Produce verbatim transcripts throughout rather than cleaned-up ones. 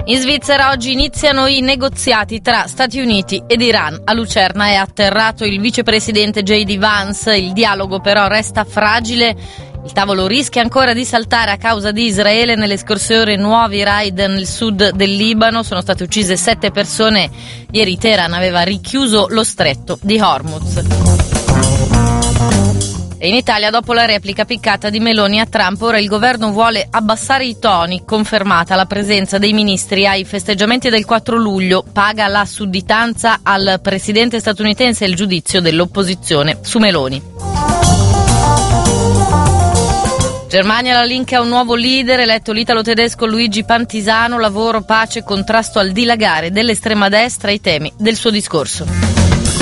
In Svizzera oggi iniziano i negoziati tra Stati Uniti ed Iran. A Lucerna è atterrato il vicepresidente J D Vance, il dialogo però resta fragile. Il tavolo rischia ancora di saltare a causa di Israele. Nelle scorse ore nuovi raid nel sud del Libano, sono state uccise sette persone. Ieri Teheran aveva richiuso lo stretto di Hormuz. E in Italia, dopo la replica piccata di Meloni a Trump, ora il governo vuole abbassare i toni. Confermata la presenza dei ministri ai festeggiamenti del quattro luglio, paga la sudditanza al presidente statunitense il giudizio dell'opposizione su Meloni. Germania, la Linke ha un nuovo leader, eletto l'italo-tedesco Luigi Pantisano. Lavoro, pace, contrasto al dilagare dell'estrema destra, i temi del suo discorso.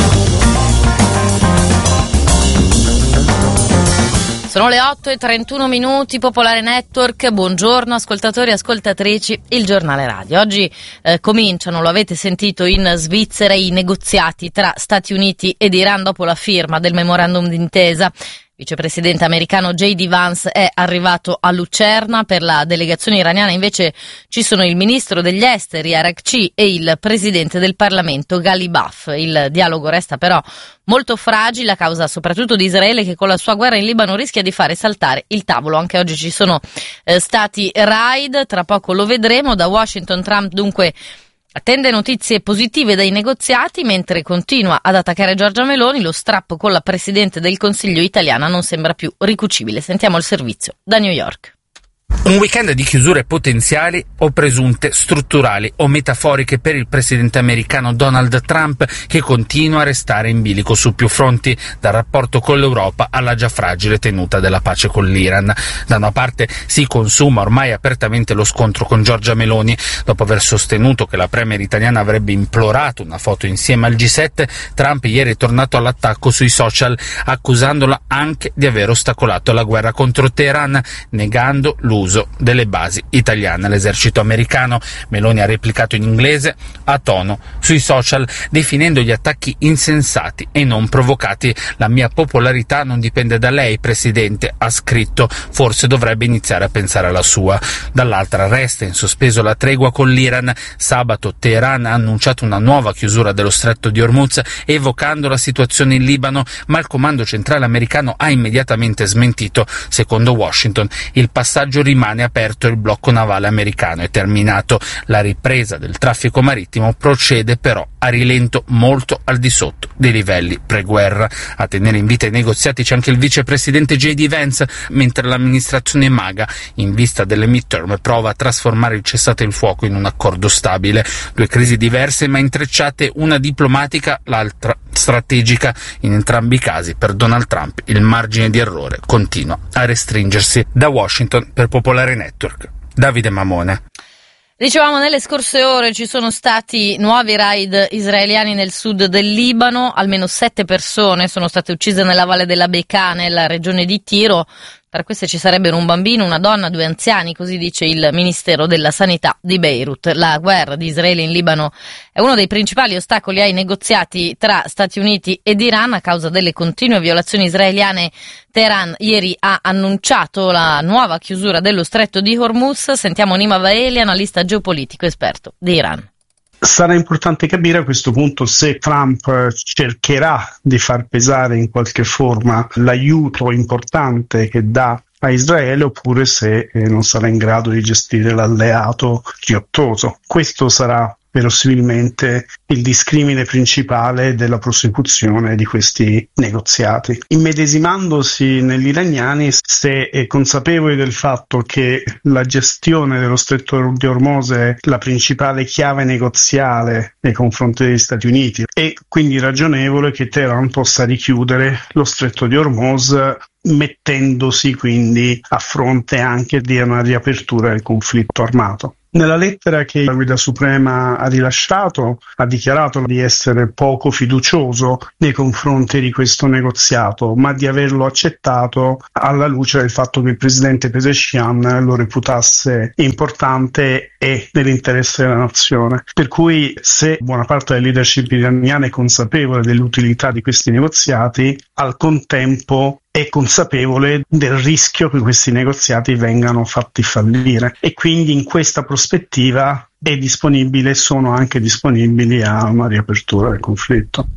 Sono le otto e trentuno minuti, Popolare Network, buongiorno ascoltatori e ascoltatrici, il giornale radio. Oggi eh, cominciano, lo avete sentito, in Svizzera i negoziati tra Stati Uniti ed Iran dopo la firma del memorandum d'intesa. Il vicepresidente americano J D Vance è arrivato a Lucerna. Per la delegazione iraniana invece ci sono il ministro degli esteri Araghchi e il presidente del Parlamento Ghalibaf. Il dialogo resta però molto fragile a causa soprattutto di Israele, che con la sua guerra in Libano rischia di fare saltare il tavolo. Anche oggi ci sono eh, stati raid, tra poco lo vedremo. Da Washington Trump dunque attende notizie positive dai negoziati, mentre continua ad attaccare Giorgia Meloni. Lo strappo con la Presidente del Consiglio italiana non sembra più ricucibile. Sentiamo il servizio da New York. Un weekend di chiusure potenziali o presunte, strutturali o metaforiche per il presidente americano Donald Trump, che continua a restare in bilico su più fronti, dal rapporto con l'Europa alla già fragile tenuta della pace con l'Iran. Da una parte si consuma ormai apertamente lo scontro con Giorgia Meloni. Dopo aver sostenuto che la premier italiana avrebbe implorato una foto insieme al G sette, Trump ieri è tornato all'attacco sui social, accusandola anche di aver ostacolato la guerra contro Teheran, negando l'uso delle basi italiane all'esercito americano. Meloni ha replicato in inglese a tono sui social, definendo gli attacchi insensati e non provocati. La mia popolarità non dipende da lei, presidente, ha scritto, forse dovrebbe iniziare a pensare alla sua. Dall'altra resta in sospeso la tregua con l'Iran. Sabato Teheran ha annunciato una nuova chiusura dello stretto di Hormuz, evocando la situazione in Libano, ma il comando centrale americano ha immediatamente smentito. Secondo Washington il passaggio rimane aperto, il blocco navale americano è terminato. La ripresa del traffico marittimo procede però a rilento, molto al di sotto dei livelli pre-guerra. A tenere in vita i negoziati c'è anche il vicepresidente J D Vance, mentre l'amministrazione MAGA, in vista delle midterm, prova a trasformare il cessate il fuoco in un accordo stabile. Due crisi diverse ma intrecciate, una diplomatica, l'altra strategica. In entrambi i casi per Donald Trump il margine di errore continua a restringersi. Da Washington per Popolare Network, Davide Mamone. Dicevamo, nelle scorse ore ci sono stati nuovi raid israeliani nel sud del Libano. Almeno sette persone sono state uccise nella valle della Bekaa, nella regione di Tiro. Tra queste ci sarebbero un bambino, una donna, due anziani, così dice il Ministero della Sanità di Beirut. La guerra di Israele in Libano è uno dei principali ostacoli ai negoziati tra Stati Uniti ed Iran a causa delle continue violazioni israeliane. Teheran ieri ha annunciato la nuova chiusura dello stretto di Hormuz. Sentiamo Nima Vaeli, analista geopolitico esperto di Iran. Sarà importante capire a questo punto se Trump cercherà di far pesare in qualche forma l'aiuto importante che dà a Israele, oppure se eh, non sarà in grado di gestire l'alleato ghiottoso. Questo sarà verosimilmente il discrimine principale della prosecuzione di questi negoziati. Immedesimandosi negli iraniani, se è consapevoli del fatto che la gestione dello stretto di Hormuz è la principale chiave negoziale nei confronti degli Stati Uniti, è quindi ragionevole che Teheran possa richiudere lo stretto di Hormuz, mettendosi quindi a fronte anche di una riapertura del conflitto armato. Nella lettera che la Guida Suprema ha rilasciato, ha dichiarato di essere poco fiducioso nei confronti di questo negoziato, ma di averlo accettato alla luce del fatto che il presidente Pezeshkian lo reputasse importante e nell'interesse della nazione. Per cui, se buona parte della leadership iraniana è consapevole dell'utilità di questi negoziati, al contempo è consapevole del rischio che questi negoziati vengano fatti fallire, e quindi in questa prospettiva è disponibile, sono anche disponibili a una riapertura del conflitto.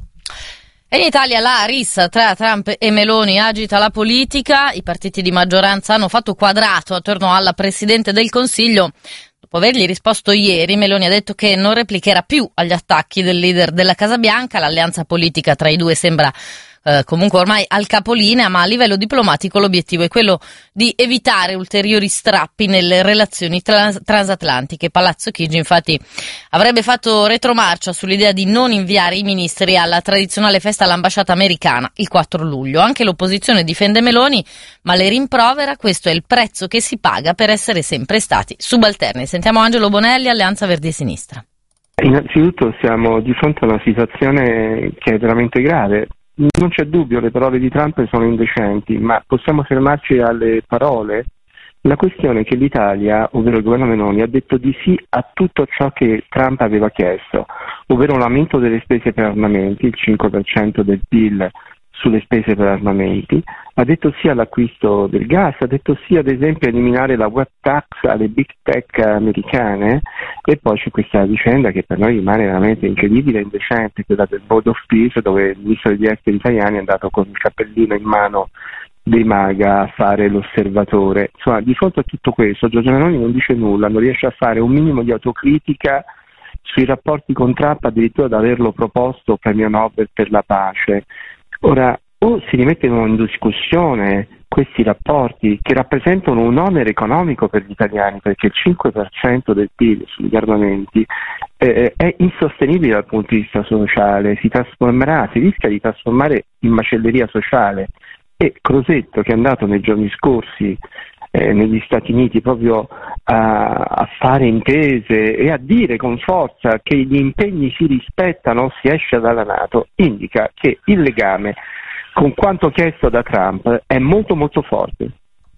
E in Italia la rissa tra Trump e Meloni agita la politica, i partiti di maggioranza hanno fatto quadrato attorno alla Presidente del Consiglio. Dopo avergli risposto ieri, Meloni ha detto che non replicherà più agli attacchi del leader della Casa Bianca. L'alleanza politica tra i due sembra eh, comunque ormai al capolinea, ma a livello diplomatico l'obiettivo è quello di evitare ulteriori strappi nelle relazioni trans- transatlantiche. Palazzo Chigi infatti avrebbe fatto retromarcia sull'idea di non inviare i ministri alla tradizionale festa all'ambasciata americana il quattro luglio. Anche l'opposizione difende Meloni, ma le rimprovera: questo è il prezzo che si paga per essere sempre stati subalterni. Sentiamo Angelo Bonelli, Alleanza Verdi e Sinistra. Innanzitutto siamo di fronte a una situazione che è veramente grave. Non c'è dubbio, le parole di Trump sono indecenti, ma possiamo fermarci alle parole? La questione è che l'Italia, ovvero il governo Meloni, ha detto di sì a tutto ciò che Trump aveva chiesto, ovvero un aumento delle spese per armamenti, il cinque per cento del P I L sulle spese per armamenti, ha detto sì all'acquisto del gas, ha detto sì ad esempio a eliminare la web tax alle big tech americane, e poi c'è questa vicenda che per noi rimane veramente incredibile e indecente, quella del Board of Peace, dove il ministro degli esteri italiani è andato con il cappellino in mano dei MAGA a fare l'osservatore. Insomma, di fronte a tutto questo Giorgia Meloni non dice nulla, non riesce a fare un minimo di autocritica sui rapporti con Trump, addirittura ad averlo proposto premio Nobel per la pace. Ora, o si rimettono in discussione questi rapporti che rappresentano un onere economico per gli italiani, perché il cinque per cento del P I L sugli armamenti eh, è insostenibile dal punto di vista sociale, si trasformerà, si rischia di trasformare in macelleria sociale. E Crosetto, che è andato nei giorni scorsi eh, negli Stati Uniti proprio a, a fare intese e a dire con forza che gli impegni si rispettano, si esce dalla NATO, indica che il legame con quanto chiesto da Trump è molto molto forte.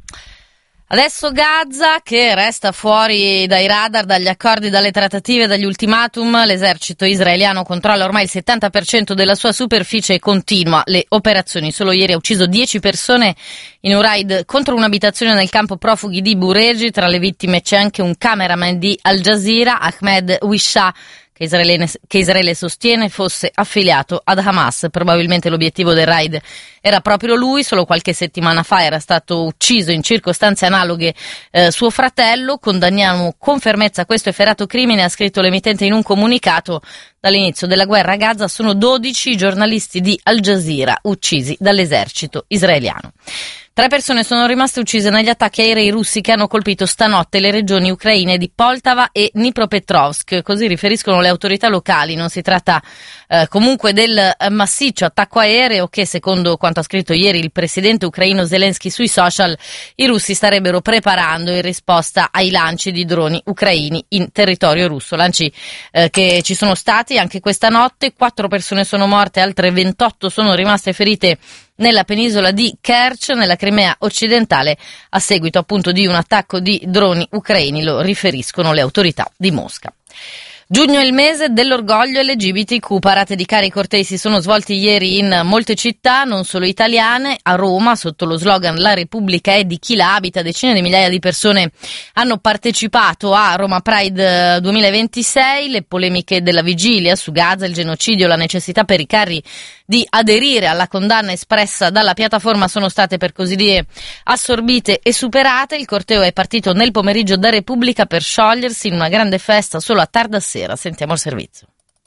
Adesso Gaza, che resta fuori dai radar, dagli accordi, dalle trattative, dagli ultimatum. L'esercito israeliano controlla ormai il settanta per cento della sua superficie e continua le operazioni. Solo ieri ha ucciso dieci persone in un raid contro un'abitazione nel campo profughi di Bureji. Tra le vittime c'è anche un cameraman di Al Jazeera, Ahmed Wisha, che Israele, che Israele sostiene fosse affiliato ad Hamas. Probabilmente l'obiettivo del raid era proprio lui. Solo qualche settimana fa era stato ucciso in circostanze analoghe eh, suo fratello. Condanniamo con fermezza questo efferato crimine, ha scritto l'emittente in un comunicato. Dall'inizio della guerra a Gaza sono dodici i giornalisti di Al Jazeera uccisi dall'esercito israeliano. Tre persone sono rimaste uccise negli attacchi aerei russi che hanno colpito stanotte le regioni ucraine di Poltava e Dnipropetrovsk, così riferiscono le autorità locali. Non si tratta eh, comunque del eh, massiccio attacco aereo che, secondo quanto ha scritto ieri il presidente ucraino Zelensky sui social, i russi starebbero preparando in risposta ai lanci di droni ucraini in territorio russo. Lanci eh, che ci sono stati anche questa notte. Quattro persone sono morte, altre ventotto sono rimaste ferite nella penisola di Kerch, nella Crimea occidentale, a seguito appunto di un attacco di droni ucraini, lo riferiscono le autorità di Mosca. Giugno è il mese dell'orgoglio L G B T Q. Parate di carri e cortei si sono svolti ieri in molte città, non solo italiane. A Roma, sotto lo slogan "La Repubblica è di chi la abita", decine di migliaia di persone hanno partecipato a Roma Pride duemilaventisei. Le polemiche della vigilia su Gaza, il genocidio, la necessità per i carri di aderire alla condanna espressa dalla piattaforma sono state, per così dire, assorbite e superate. Il corteo è partito nel pomeriggio da Repubblica per sciogliersi in una grande festa solo a tarda sera. Sentiamo il servizio.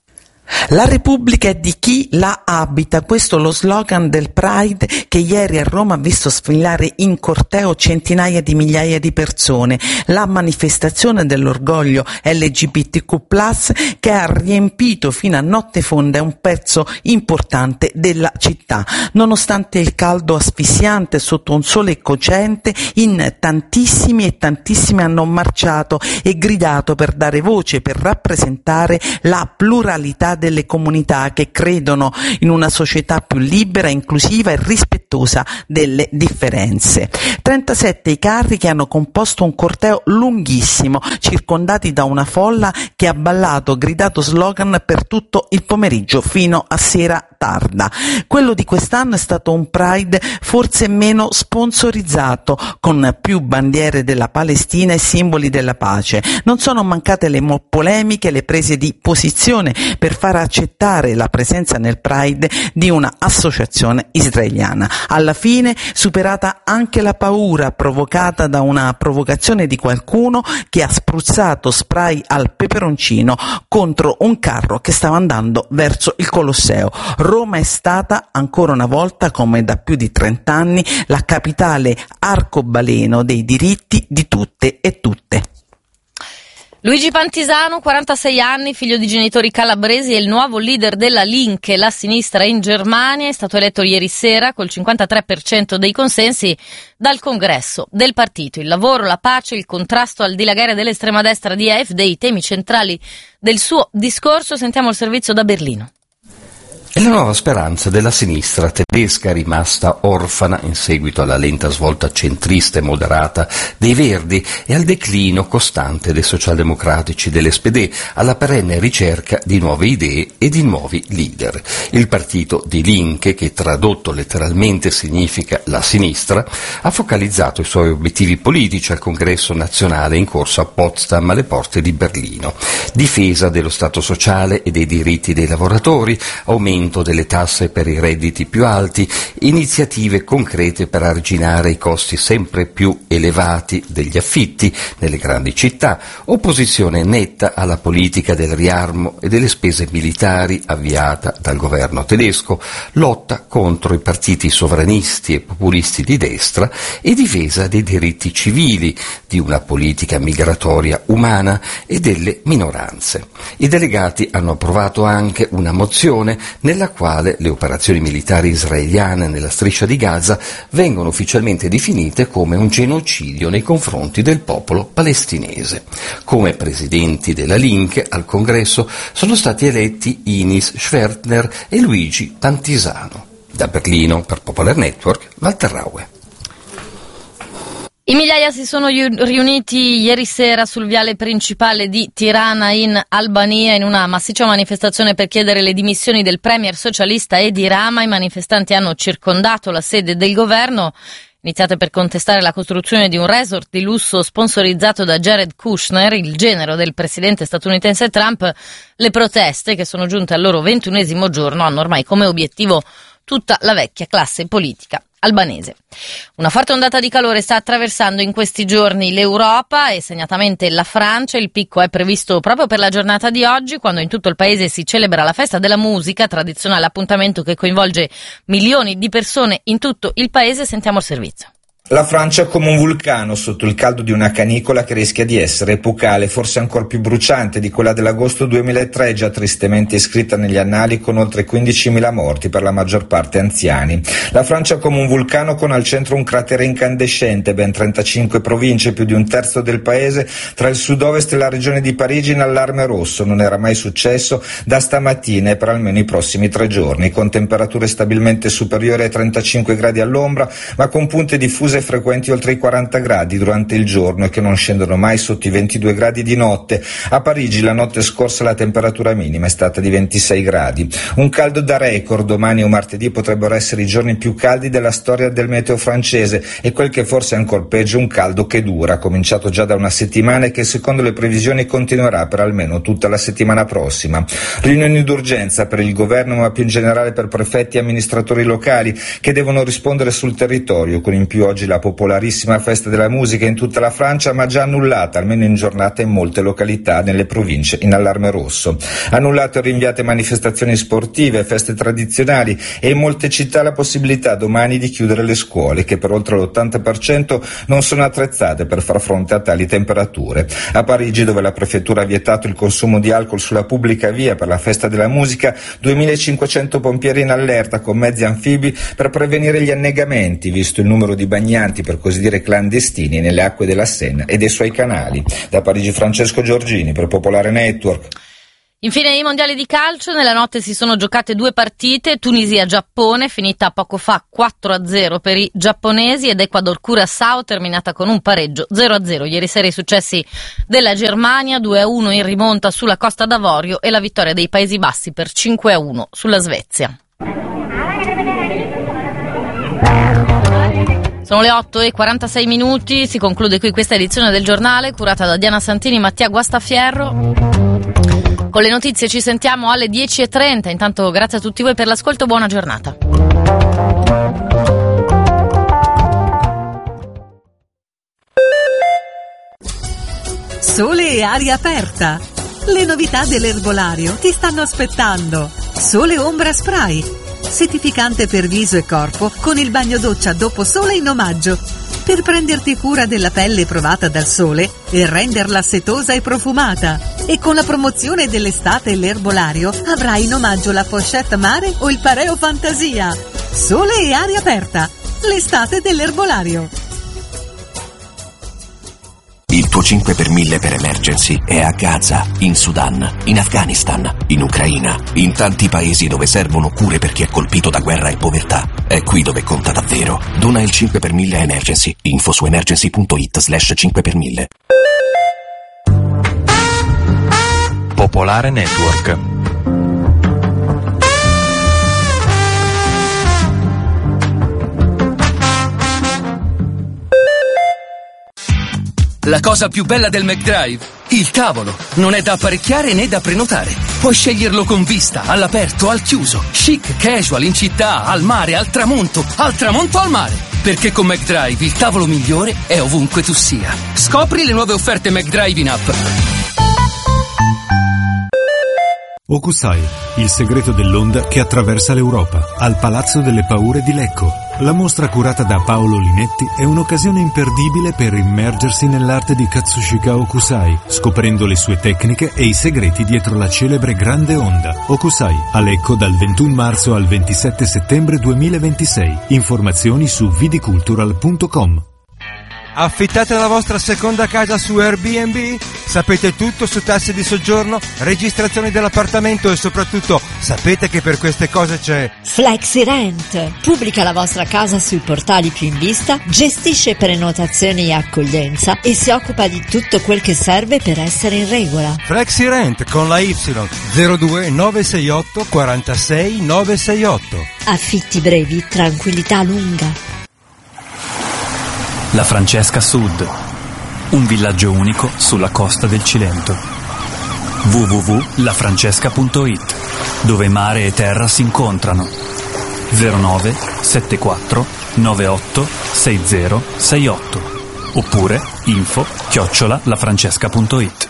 La Repubblica è di chi la abita, questo è lo slogan del Pride che ieri a Roma ha visto sfilare in corteo centinaia di migliaia di persone. La manifestazione dell'orgoglio L G B T Q plus, che ha riempito fino a notte fonda un pezzo importante della città. Nonostante il caldo asfissiante sotto un sole cocente, in tantissimi e tantissimi hanno marciato e gridato per dare voce, per rappresentare la pluralità unità delle comunità che credono in una società più libera, inclusiva e rispettosa delle differenze. trentasette i carri che hanno composto un corteo lunghissimo, circondati da una folla che ha ballato, gridato slogan per tutto il pomeriggio fino a sera tarda. Quello di quest'anno è stato un Pride forse meno sponsorizzato, con più bandiere della Palestina e simboli della pace. Non sono mancate le mo- polemiche, le prese di posizione per far accettare la presenza nel Pride di una associazione israeliana. Alla fine superata anche la paura provocata da una provocazione di qualcuno che ha spruzzato spray al peperoncino contro un carro che stava andando verso il Colosseo. Roma è stata ancora una volta, come da più di trent'anni, la capitale arcobaleno dei diritti di tutte e tutte. Luigi Pantisano, quarantasei anni, figlio di genitori calabresi, è il nuovo leader della Linke, la sinistra in Germania. È stato eletto ieri sera col cinquantatré per cento dei consensi dal congresso del partito. Il lavoro, la pace, il contrasto al dilagare dell'estrema destra di A F D, i temi centrali del suo discorso. Sentiamo il servizio da Berlino. È la nuova speranza della sinistra tedesca, rimasta orfana in seguito alla lenta svolta centrista e moderata dei Verdi e al declino costante dei socialdemocratici dell'S P D, alla perenne ricerca di nuove idee e di nuovi leader. Il partito Die Linke, che tradotto letteralmente significa la sinistra, ha focalizzato i suoi obiettivi politici al congresso nazionale in corso a Potsdam, alle porte di Berlino. Difesa dello Stato sociale e dei diritti dei lavoratori, aumento delle tasse per i redditi più alti, iniziative concrete per arginare i costi sempre più elevati degli affitti nelle grandi città, opposizione netta alla politica del riarmo e delle spese militari avviata dal governo tedesco, lotta contro i partiti sovranisti e populisti di destra e difesa dei diritti civili, di una politica migratoria umana e delle minoranze. I delegati hanno approvato anche una mozione nella quale le operazioni militari israeliane nella striscia di Gaza vengono ufficialmente definite come un genocidio nei confronti del popolo palestinese. Come presidenti della Linke al congresso sono stati eletti Ines Schwertner e Luigi Pantisano. Da Berlino, per Popular Network, Walter Raue. I migliaia si sono riuniti ieri sera sul viale principale di Tirana in Albania in una massiccia manifestazione per chiedere le dimissioni del premier socialista Edi Rama. I manifestanti hanno circondato la sede del governo, iniziate per contestare la costruzione di un resort di lusso sponsorizzato da Jared Kushner, il genero del presidente statunitense Trump. Le proteste, che sono giunte al loro ventunesimo giorno, hanno ormai come obiettivo tutta la vecchia classe politica albanese. Una forte ondata di calore sta attraversando in questi giorni l'Europa e segnatamente la Francia. Il picco è previsto proprio per la giornata di oggi, quando in tutto il paese si celebra la festa della musica, tradizionale appuntamento che coinvolge milioni di persone in tutto il paese. Sentiamo il servizio. La Francia è come un vulcano sotto il caldo di una canicola che rischia di essere epocale, forse ancora più bruciante di quella dell'agosto duemilatré, già tristemente iscritta negli annali con oltre quindicimila morti, per la maggior parte anziani. La Francia è come un vulcano con al centro un cratere incandescente, ben trentacinque province, più di un terzo del paese, tra il sud-ovest e la regione di Parigi in allarme rosso. Non era mai successo da stamattina e per almeno i prossimi tre giorni, con temperature stabilmente superiori ai trentacinque gradi all'ombra, ma con punte diffuse e frequenti oltre i quaranta gradi durante il giorno e che non scendono mai sotto i ventidue gradi di notte. A Parigi la notte scorsa la temperatura minima è stata di ventisei gradi. Un caldo da record. Domani o martedì potrebbero essere i giorni più caldi della storia del meteo francese e quel che forse è ancora peggio, un caldo che dura, cominciato già da una settimana e che secondo le previsioni continuerà per almeno tutta la settimana prossima. Riunioni d'urgenza per il governo, ma più in generale per prefetti e amministratori locali che devono rispondere sul territorio, con in più oggi la popolarissima festa della musica in tutta la Francia, ma già annullata almeno in giornata in molte località nelle province in allarme rosso. Annullate o rinviate manifestazioni sportive, feste tradizionali e in molte città la possibilità domani di chiudere le scuole, che per oltre l'ottanta per cento non sono attrezzate per far fronte a tali temperature. A Parigi, dove la prefettura ha vietato il consumo di alcol sulla pubblica via per la festa della musica, duemilacinquecento pompieri in allerta con mezzi anfibi per prevenire gli annegamenti, visto il numero di bagnanti per così dire clandestini nelle acque della Senna e dei suoi canali. Da Parigi Francesco Giorgini per Popolare Network. Infine i mondiali di calcio, nella notte si sono giocate due partite, Tunisia-Giappone finita poco fa quattro a zero per i giapponesi ed Ecuador-Curaçao terminata con un pareggio zero a zero. Ieri sera i successi della Germania due a uno in rimonta sulla Costa d'Avorio e la vittoria dei Paesi Bassi per cinque a uno sulla Svezia. Sono le otto e quarantasei minuti, si conclude qui questa edizione del giornale curata da Diana Santini, Mattia Guastafierro. Con le notizie ci sentiamo alle dieci e trenta, intanto grazie a tutti voi per l'ascolto, buona giornata. Sole e aria aperta. Le novità dell'erbolario ti stanno aspettando. Sole Ombra Spray, settificante per viso e corpo con il bagno doccia dopo sole in omaggio, per prenderti cura della pelle provata dal sole e renderla setosa e profumata. E con la promozione dell'estate e l'erbolario avrai in omaggio la pochette mare o il pareo fantasia. Sole e aria aperta, l'estate dell'erbolario. Il tuo cinque per mille per emergency è a Gaza, in Sudan, in Afghanistan, in Ucraina, in tanti paesi dove servono cure per chi è colpito da guerra e povertà. È qui dove conta davvero. Dona il cinque per mille a Emergency. Info su emergency punto it slash cinque per mille. Popolare Network. La cosa più bella del McDrive? Il tavolo. Non è da apparecchiare né da prenotare. Puoi sceglierlo con vista, all'aperto, al chiuso. Chic, casual, in città, al mare, al tramonto. Al tramonto, al mare. Perché con McDrive il tavolo migliore è ovunque tu sia. Scopri le nuove offerte McDrive in app. Okusai, il segreto dell'onda che attraversa l'Europa, al Palazzo delle Paure di Lecco. La mostra curata da Paolo Linetti è un'occasione imperdibile per immergersi nell'arte di Katsushika Okusai, scoprendo le sue tecniche e i segreti dietro la celebre grande onda. Okusai, a Lecco dal ventuno marzo al ventisette settembre duemilaventisei. Informazioni su vidicultural punto com. Affittate la vostra seconda casa su Airbnb? Sapete tutto su tassi di soggiorno, registrazioni dell'appartamento e soprattutto sapete che per queste cose c'è FlexiRent. Pubblica la vostra casa sui portali più in vista, gestisce prenotazioni e accoglienza e si occupa di tutto quel che serve per essere in regola. FlexiRent con la Y zero due nove sei otto quarantasei nove sei otto. Affitti brevi, tranquillità lunga. La Francesca Sud, un villaggio unico sulla costa del Cilento. w w w punto la francesca punto it, dove mare e terra si incontrano. zero nove sette quattro nove otto sei zero sei otto oppure info chiocciola lafrancesca punto it.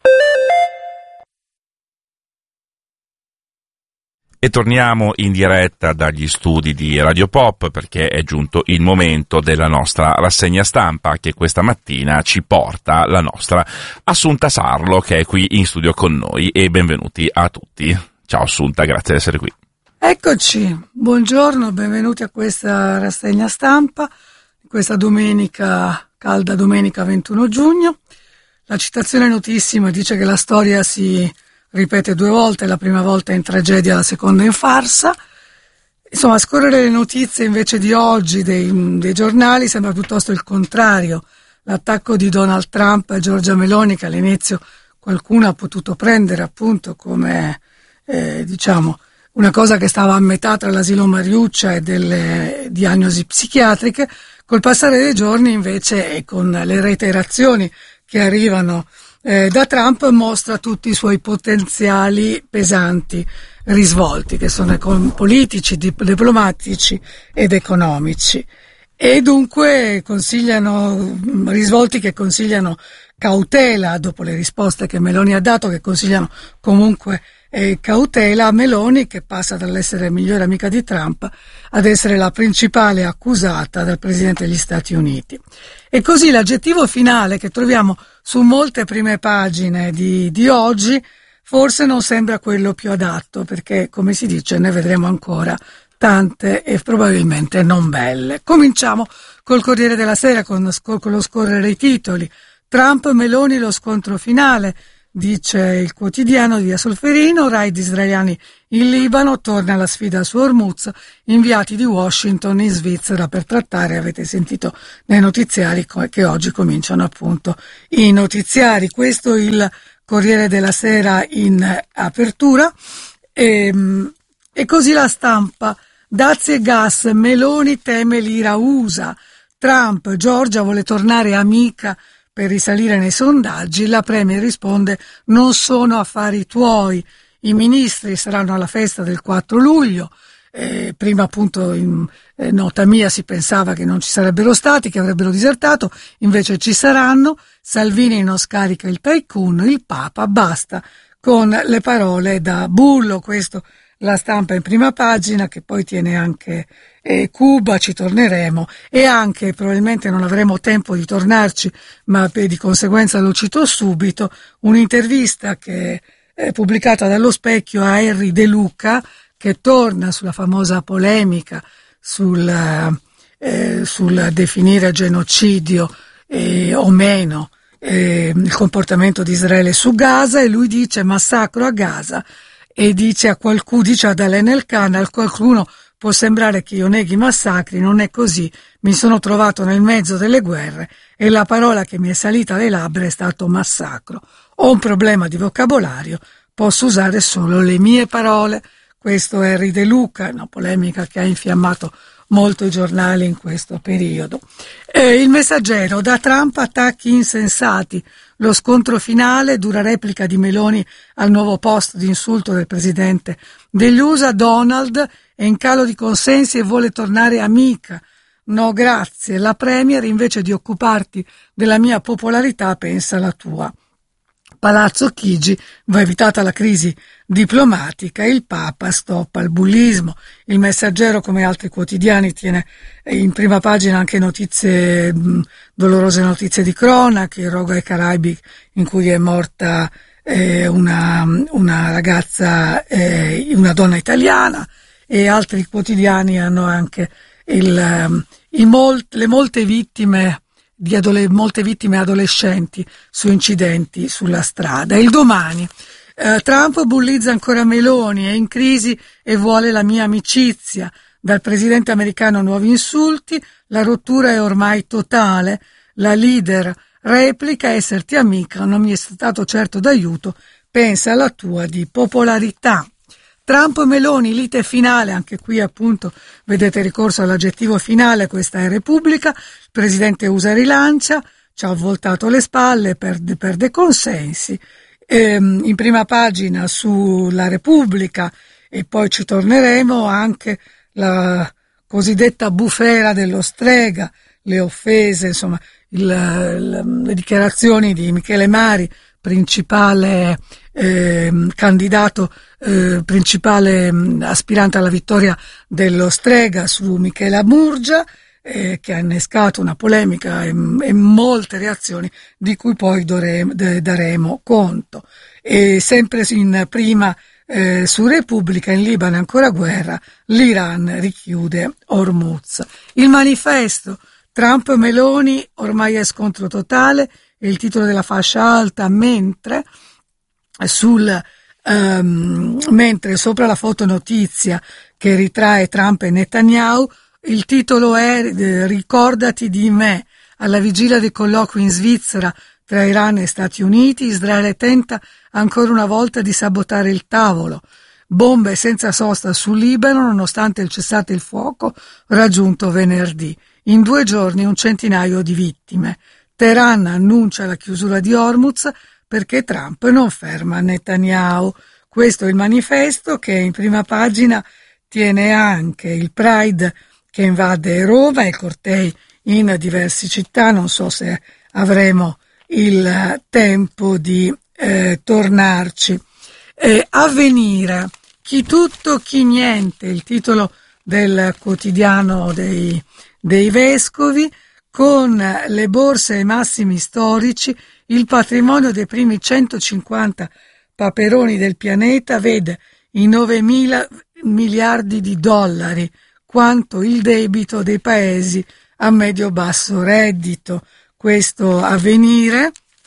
E torniamo in diretta dagli studi di Radio Pop perché è giunto il momento della nostra rassegna stampa che questa mattina ci porta la nostra Assunta Sarlo che è qui in studio con noi e benvenuti a tutti. Ciao Assunta, grazie di essere qui. Eccoci, buongiorno, benvenuti a questa rassegna stampa, questa domenica, calda domenica ventuno giugno. La citazione notissima dice che la storia si ripete due volte, la prima volta in tragedia, la seconda in farsa. Insomma, a scorrere le notizie invece di oggi dei, dei giornali sembra piuttosto il contrario. L'attacco di Donald Trump a Giorgia Meloni, che all'inizio qualcuno ha potuto prendere appunto come eh, diciamo una cosa che stava a metà tra l'asilo Mariuccia e delle diagnosi psichiatriche, col passare dei giorni invece e con le reiterazioni che arrivano Eh, da Trump mostra tutti i suoi potenziali pesanti risvolti, che sono econ- politici, dip- diplomatici ed economici, e dunque consigliano risvolti che consigliano cautela dopo le risposte che Meloni ha dato, che consigliano comunque eh, cautela a Meloni, che passa dall'essere migliore amica di Trump ad essere la principale accusata dal Presidente degli Stati Uniti. E così l'aggettivo finale che troviamo su molte prime pagine di, di oggi forse non sembra quello più adatto, perché come si dice ne vedremo ancora tante e probabilmente non belle. Cominciamo col Corriere della Sera con, con lo scorrere dei titoli. Trump Meloni lo scontro finale. dice il quotidiano di Via Solferino, raid israeliani in Libano, torna la sfida su Hormuz, inviati di Washington in Svizzera per trattare, avete sentito nei notiziari che oggi cominciano appunto i notiziari. Questo il Corriere della Sera in apertura. E, e così La Stampa, dazi e gas, Meloni teme l'ira U S A, Trump, Giorgia vuole tornare amica per risalire nei sondaggi, la Premier risponde non sono affari tuoi, i ministri saranno alla festa del quattro luglio, eh, prima appunto in eh, nota mia si pensava che non ci sarebbero stati, che avrebbero disertato, invece ci saranno, Salvini non scarica il tycoon, il Papa basta con le parole da bullo, questo La Stampa in prima pagina, che poi tiene anche eh, Cuba, ci torneremo, e anche, probabilmente non avremo tempo di tornarci, ma eh, di conseguenza lo cito subito, un'intervista che è pubblicata dallo Specchio a Henry De Luca, che torna sulla famosa polemica sul, eh, sul definire genocidio eh, o meno eh, il comportamento di Israele su Gaza, e lui dice massacro a Gaza. E dice a qualcuno, dice ad Alain Elkann, a qualcuno può sembrare che io neghi massacri, non è così, mi sono trovato nel mezzo delle guerre e la parola che mi è salita alle labbra è stato massacro. Ho un problema di vocabolario, posso usare solo le mie parole. Questo è Henry De Luca, una polemica che ha infiammato molto i giornali in questo periodo. Eh, il Messaggero, da Trump attacchi insensati, lo scontro finale, dura replica di Meloni al nuovo post di insulto del presidente degli U S A, Donald è in calo di consensi e vuole tornare amica. No grazie, la Premier invece di occuparti della mia popolarità pensa alla tua. Palazzo Chigi, va evitata la crisi diplomatica, il Papa stoppa il bullismo. Il Messaggero, come altri quotidiani, tiene in prima pagina anche notizie, dolorose notizie di cronaca, il rogo ai Caraibi in cui è morta eh, una, una ragazza, eh, una donna italiana, e altri quotidiani hanno anche il, i mol, le molte vittime di adole- molte vittime adolescenti su incidenti sulla strada. Il Domani, eh, Trump bullizza ancora Meloni, è in crisi e vuole la mia amicizia. Dal presidente americano nuovi insulti, la rottura è ormai totale, la leader replica esserti amica non mi è stato certo d'aiuto, pensa alla tua di popolarità. Trump e Meloni, lite finale, anche qui appunto vedete ricorso all'aggettivo finale, questa è Repubblica, il presidente U S A rilancia, ci ha voltato le spalle, perde, perde consensi, ehm, in prima pagina sulla Repubblica, e poi ci torneremo, anche la cosiddetta bufera dello Strega, le offese, insomma il, il, le dichiarazioni di Michele Mari, principale eh, candidato, eh, principale mh, aspirante alla vittoria dello Strega su Michela Murgia, eh, che ha innescato una polemica e, e molte reazioni di cui poi dore, de, daremo conto. E sempre in prima eh, su Repubblica, in Libano è ancora guerra, l'Iran richiude Hormuz. Il Manifesto, Trump e Meloni, ormai è scontro totale, è il titolo della fascia alta, mentre sul um, mentre sopra la fotonotizia che ritrae Trump e Netanyahu, il titolo è eh, ricordati di me. Alla vigilia dei colloqui in Svizzera tra Iran e Stati Uniti, Israele tenta ancora una volta di sabotare il tavolo. Bombe senza sosta sul Libano nonostante il cessate il fuoco raggiunto venerdì. In due giorni un centinaio di vittime. Teheran annuncia la chiusura di Hormuz perché Trump non ferma Netanyahu. Questo è il Manifesto, che in prima pagina tiene anche il Pride che invade Roma e cortei in diverse città. Non so se avremo il tempo di eh, tornarci. Eh, Avvenire, chi tutto chi niente, il titolo del quotidiano dei, dei vescovi. Con le borse ai massimi storici, il patrimonio dei primi centocinquanta paperoni del pianeta vede i novemila miliardi di dollari, quanto il debito dei paesi a medio-basso reddito. Questo Avvenire,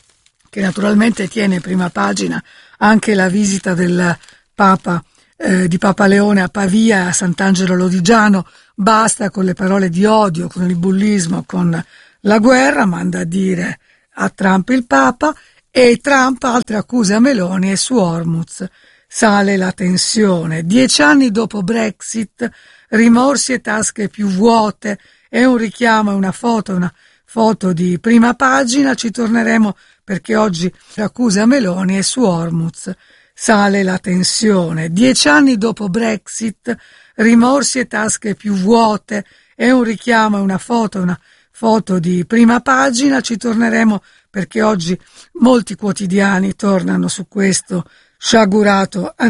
che naturalmente tiene in prima pagina anche la visita del Papa eh, di Papa Leone a Pavia e a Sant'Angelo Lodigiano. Basta con le parole di odio, con il bullismo, con la guerra, manda a dire a Trump il Papa. E Trump altre accuse a Meloni e su Hormuz sale la tensione. Dieci anni dopo Brexit, rimorsi e tasche più vuote, è un richiamo e una foto, una foto di prima pagina, ci torneremo perché oggi accuse a Meloni e su Hormuz sale la tensione. Dieci anni dopo Brexit, rimorsi e tasche più vuote, è un richiamo e una foto, una foto di prima pagina, ci torneremo perché oggi molti quotidiani tornano su questo sciagurato